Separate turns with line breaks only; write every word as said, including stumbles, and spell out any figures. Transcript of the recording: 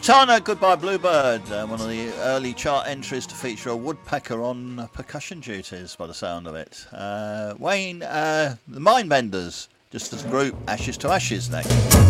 Santana, Goodbye Bluebird, uh, one of the early chart entries to feature a woodpecker on percussion duties by the sound of it. Uh, Wayne, uh, the Mindbenders, just as a group, Ashes to Ashes next.